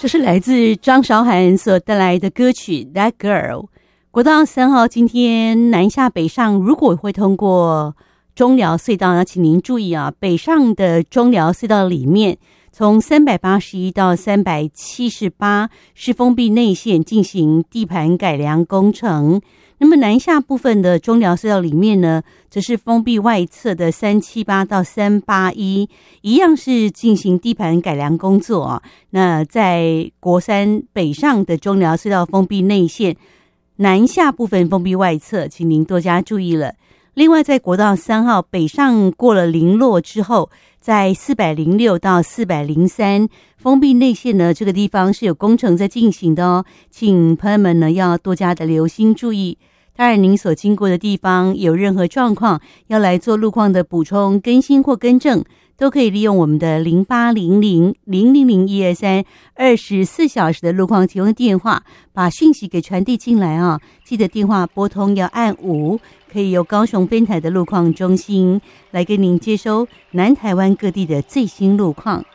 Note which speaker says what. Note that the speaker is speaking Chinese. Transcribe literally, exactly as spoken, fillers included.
Speaker 1: 这是来自张韶涵所带来的歌曲 That Girl。 国道三号今天南下北上，如果会通过中寮隧道呢，请您注意啊，北上的中寮隧道里面从三百八十一到三百七十八是封闭内线进行地盘改良工程，那么南下部分的中寮隧道里面呢，则是封闭外侧的三七八到三八一，一样是进行地盘改良工作啊。那在国三北上的中寮隧道封闭内线，南下部分封闭外侧，请您多加注意了。另外在国道三号北上过了林落之后，在四百零六到四百零三封闭内线呢，这个地方是有工程在进行的哦，请朋友们呢要多加的留心注意。当然您所经过的地方有任何状况要来做路况的补充更新或更正，都可以利用我们的零八零零零零零一二三二十四小时的路况提供电话，把讯息给传递进来啊！记得电话拨通要按五，可以由高雄分台的路况中心来跟您接收南台湾各地的最新路况。